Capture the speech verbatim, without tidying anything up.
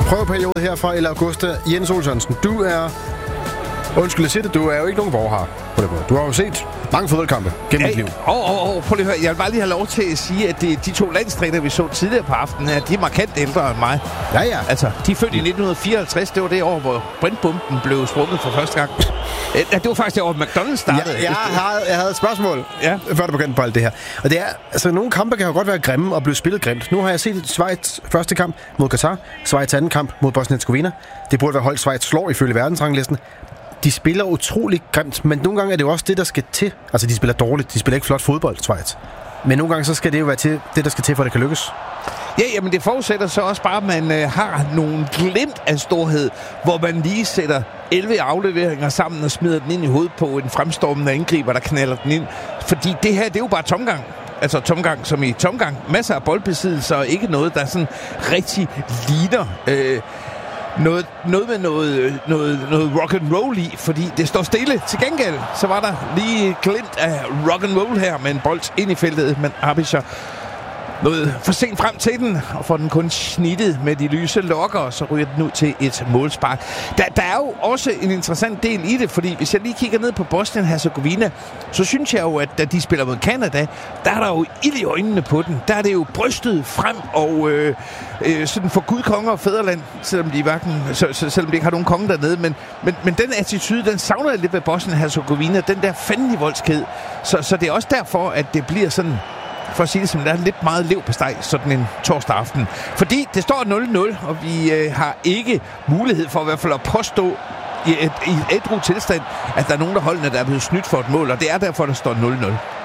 prøveperiode her fra El Augusta. Jens Olsson, du er... Undskyld at sige det, du er jo ikke nogen vorhar på det måde. Du har jo set mange fodboldkampe gennem dit liv. Åh, åh, åh, prøv lige at høre. Jeg vil bare lige have lov til at sige, at det, de to landstrænere, vi så tidligere på aftenen her, de er markant ældre end mig. Ja, ja. Altså, de er født i nitten fireoghalvtreds. Det var det år, hvor Brentbomben blev sprunget for første gang. Ja, det var faktisk det år, McDonald's startede. Ja, jeg, havde, jeg havde et spørgsmål, ja. før du begyndte på alt det her. Og det er, altså, nogle kampe kan jo godt være grimme og blive spillet grimt. Nu har jeg set Schweiz første kamp mod Katar, Schweiz anden kamp mod Bosnien-Herzegovina. Det burde være holdt Schweiz slår ifølge verdensranglisten. De spiller utrolig grimt, men nogle gange er det jo også det, der skal til. Altså, de spiller dårligt. De spiller ikke flot fodbold, Schweiz. Men nogle gange så skal det jo være til, det, der skal til, for at det kan lykkes. Ja, jamen det forudsætter så også bare, at man øh, har nogle glimt af storhed, hvor man lige sætter elleve afleveringer sammen og smider den ind i hovedet på en fremstormende angriber, der knalder den ind. Fordi det her, det er jo bare tomgang. Altså tomgang som i tomgang. Masser af boldbesiddelse og ikke noget, der sådan rigtig ligner... Øh, Noget, noget med noget, noget, noget rock and roll i, fordi det står stille. Til gengæld, så var der lige glimt af rock and roll her med en bold ind i feltet, men Arbischer noget for sent frem til den, og får den kun snittet med de lyse lokker, og så ryger den ud til et målspark. Der, der er jo også en interessant del i det, fordi hvis jeg lige kigger ned på Bosnien-Herzegovina, så synes jeg jo, at da de spiller mod Canada, der er der jo ild i øjnene på den. Der er det jo brystet frem og øh, øh, sådan for Gud, konger og fædreland, selvom de, hverken, så, så, selvom de ikke har nogen konge dernede. Men, men, men den attitude, den savner jeg lidt ved Bosnien-Herzegovina, den der fandelig voldsked. Så, så det er også derfor, at det bliver sådan... for at sige det som, der er lidt meget lev på steg sådan en torsdag aften. Fordi det står nul nul, og vi øh, har ikke mulighed for i hvert fald at påstå i et, i et ædru tilstand, at der er nogen af holdene, der er blevet snydt for et mål, og det er derfor, der står nul nul.